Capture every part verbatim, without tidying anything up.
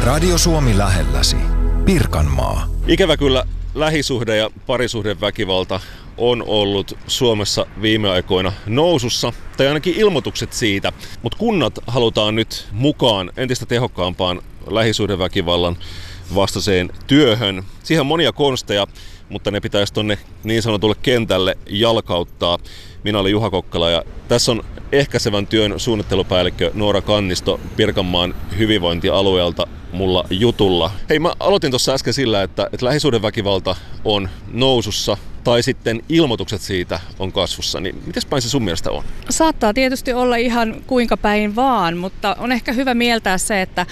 Radio Suomi lähelläsi. Pirkanmaa. Ikävä kyllä lähisuhde- ja parisuhdeväkivalta on ollut Suomessa viime aikoina nousussa, tai ainakin ilmoitukset siitä. Mutta kunnat halutaan nyt mukaan entistä tehokkaampaan lähisuhdeväkivallan vastaiseen työhön. Siihen on monia konsteja, mutta ne pitäisi tuonne niin sanotulle kentälle jalkauttaa. Minä olen Juha Kokkala ja tässä on ehkäisevän työn suunnittelupäällikkö Noora Kannisto Pirkanmaan hyvinvointialueelta mulla jutulla. Hei, mä aloitin tuossa äsken sillä, että, että lähisuhdeväkivalta on nousussa tai sitten ilmoitukset siitä on kasvussa, niin mites päin se sun mielestä on? Saattaa tietysti olla ihan kuinka päin vaan, mutta on ehkä hyvä mieltää se, että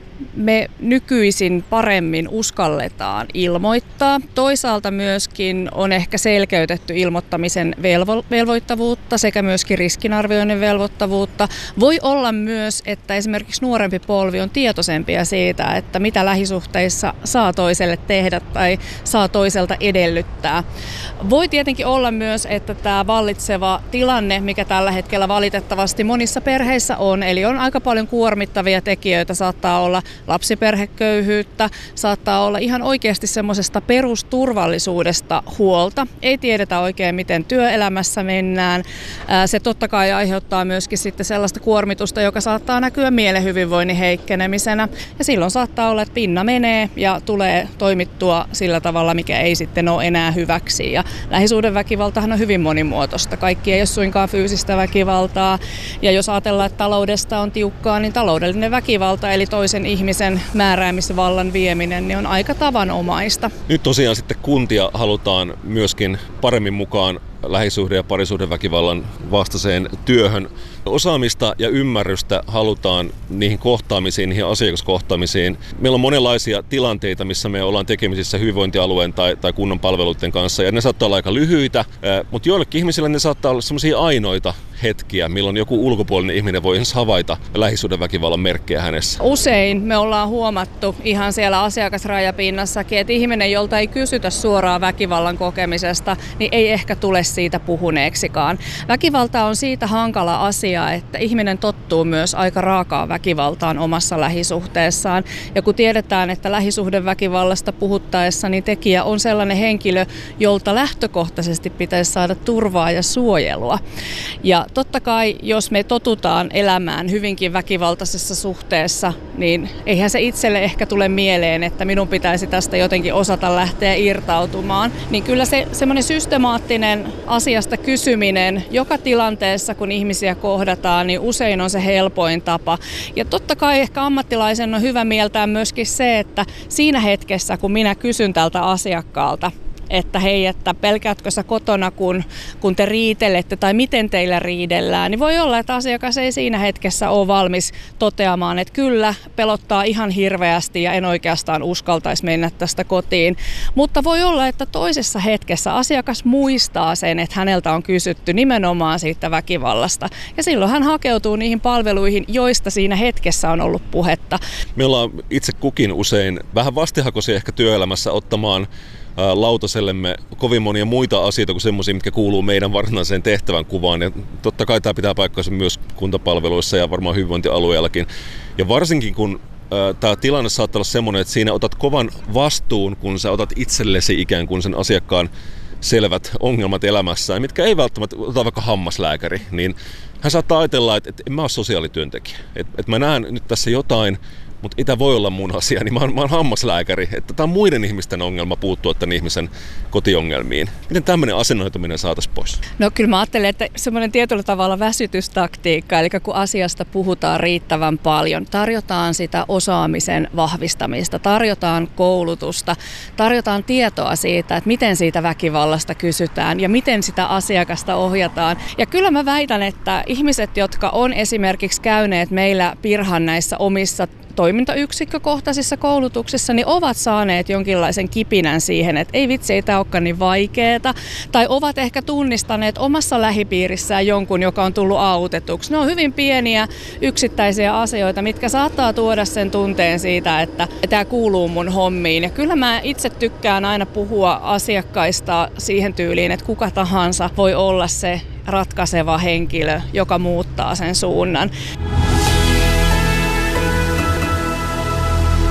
me nykyisin paremmin uskalletaan ilmoittaa. Toisaalta myöskin on ehkä selkeytetty ilmoittamisen velvo- velvoittavuutta sekä myöskin riskinarvioinnin velvoittavuutta. Voi olla myös, että esimerkiksi nuorempi polvi on tietoisempia siitä, että mitä lähisuhteissa saa toiselle tehdä tai saa toiselta edellyttää. Voi tietenkin olla myös, että tämä vallitseva tilanne, mikä tällä hetkellä valitettavasti monissa perheissä on, eli on aika paljon kuormittavia tekijöitä, saattaa olla lapsiperheköyhyyttä, saattaa olla ihan oikeasti semmoisesta perusturvallisuudesta huolta. Ei tiedetä oikein, miten työelämässä mennään. Se totta kai aiheuttaa myöskin sitten sellaista kuormitusta, joka saattaa näkyä mielen hyvinvoinnin heikkenemisenä. Ja silloin saattaa olla, että pinna menee ja tulee toimittua sillä tavalla, mikä ei sitten ole enää hyväksi. Ja lähisuhdeväkivaltahan on hyvin monimuotoista. Kaikki ei ole suinkaan fyysistä väkivaltaa. Ja jos ajatellaan, että taloudesta on tiukkaa, niin taloudellinen väkivalta, eli toisen ihmisen määräämisvallan vieminen, niin on aika tavanomaista. Nyt tosiaan sitten kuntia halutaan myöskin paremmin mukaan lähisuhde- ja parisuhdeväkivallan vastaiseen työhön. Osaamista ja ymmärrystä halutaan niihin kohtaamisiin, niihin asiakaskohtaamisiin. Meillä on monenlaisia tilanteita, missä me ollaan tekemisissä hyvinvointialueen tai, tai kunnan palveluiden kanssa, ja ne saattaa olla aika lyhyitä, mutta joillekin ihmisille ne saattaa olla sellaisia ainoita hetkiä, milloin joku ulkopuolinen ihminen voi havaita lähisuhdeväkivallan merkkejä hänessä. Usein me ollaan huomattu ihan siellä asiakasrajapinnassakin, että ihminen, jolta ei kysytä suoraan väkivallan kokemisesta, niin ei ehkä tule siitä puhuneeksikaan. Väkivalta on siitä hankala asia, että ihminen tottuu myös aika raakaan väkivaltaan omassa lähisuhteessaan. Ja kun tiedetään, että lähisuhdeväkivallasta puhuttaessa, niin tekijä on sellainen henkilö, jolta lähtökohtaisesti pitäisi saada turvaa ja suojelua. Ja totta kai, jos me totutaan elämään hyvinkin väkivaltaisessa suhteessa, niin eihän se itselle ehkä tule mieleen, että minun pitäisi tästä jotenkin osata lähteä irtautumaan. Niin kyllä se semmoinen systemaattinen asiasta kysyminen joka tilanteessa, kun ihmisiä kohdataan, niin usein on se helpoin tapa. Ja totta kai ehkä ammattilaisen on hyvä mieltää myöskin se, että siinä hetkessä, kun minä kysyn tältä asiakkaalta, että hei, että pelkäätkö sä kotona, kun, kun te riitelette tai miten teillä riidellään, niin voi olla, että asiakas ei siinä hetkessä ole valmis toteamaan, että kyllä, pelottaa ihan hirveästi ja en oikeastaan uskaltaisi mennä tästä kotiin. Mutta voi olla, että toisessa hetkessä asiakas muistaa sen, että häneltä on kysytty nimenomaan siitä väkivallasta. Ja silloin hän hakeutuu niihin palveluihin, joista siinä hetkessä on ollut puhetta. Me ollaan itse kukin usein vähän vastihakoisia ehkä työelämässä ottamaan lautasellemme kovin monia muita asioita kuin semmoisia, mitkä kuuluu meidän varsinaiseen tehtävän kuvaan. Ja totta kai tämä pitää paikkansa myös kuntapalveluissa ja varmaan hyvinvointialueellakin. Ja varsinkin kun äh, tämä tilanne saattaa olla semmoinen, että siinä otat kovan vastuun, kun sä otat itsellesi ikään kuin sen asiakkaan selvät ongelmat elämässään, mitkä ei välttämättä, ota vaikka hammaslääkäri, niin hän saattaa ajatella, että, että en mä ole sosiaalityöntekijä. Että, että mä näen nyt tässä jotain, mutta ei tämä voi olla mun asia, niin mä oon, mä oon hammaslääkäri. Että tämä on muiden ihmisten ongelma puuttua tämän ihmisen kotiongelmiin. Miten tämmöinen asennoituminen saataisiin pois? No kyllä mä ajattelen, että semmoinen tietyllä tavalla väsytystaktiikka, eli kun asiasta puhutaan riittävän paljon, tarjotaan sitä osaamisen vahvistamista, tarjotaan koulutusta, tarjotaan tietoa siitä, että miten siitä väkivallasta kysytään ja miten sitä asiakasta ohjataan. Ja kyllä mä väitän, että ihmiset, jotka on esimerkiksi käyneet meillä Pirhan näissä omissa toimintayksikkökohtaisissa koulutuksissa, niin ovat saaneet jonkinlaisen kipinän siihen, että ei vitsi, ei tämä olekaan niin vaikeeta. Tai ovat ehkä tunnistaneet omassa lähipiirissään jonkun, joka on tullut autetuksi. Ne on hyvin pieniä yksittäisiä asioita, mitkä saattaa tuoda sen tunteen siitä, että tämä kuuluu mun hommiin. Ja kyllä mä itse tykkään aina puhua asiakkaista siihen tyyliin, että kuka tahansa voi olla se ratkaiseva henkilö, joka muuttaa sen suunnan.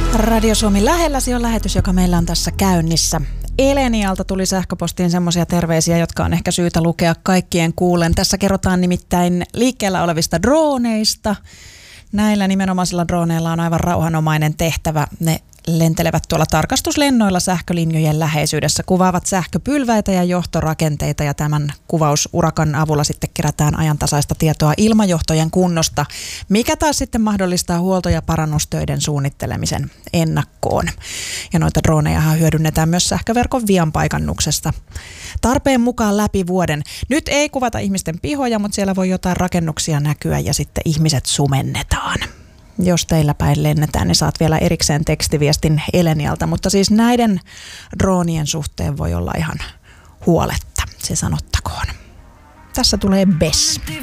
Radio Suomi lähelläsi on lähetys, joka meillä on tässä käynnissä. Elenialta tuli sähköpostiin semmoisia terveisiä, jotka on ehkä syytä lukea kaikkien kuulen. Tässä kerrotaan nimittäin liikkeellä olevista drooneista. Näillä nimenomaisilla drooneilla on aivan rauhanomainen tehtävä. Ne lentelevät tuolla tarkastuslennoilla sähkölinjojen läheisyydessä, kuvaavat sähköpylväitä ja johtorakenteita, ja tämän kuvausurakan avulla sitten kerätään ajantasaista tietoa ilmajohtojen kunnosta, mikä taas sitten mahdollistaa huolto- ja parannustöiden suunnittelemisen ennakkoon. Ja noita dronejahan hyödynnetään myös sähköverkon vianpaikannuksesta tarpeen mukaan läpi vuoden. Nyt ei kuvata ihmisten pihoja, mutta siellä voi jotain rakennuksia näkyä ja sitten ihmiset sumennetaan. Jos teillä päin lennetään, niin saat vielä erikseen tekstiviestin Elenialta, mutta siis näiden droonien suhteen voi olla ihan huoletta, se sanottakoon. Tässä tulee Bess.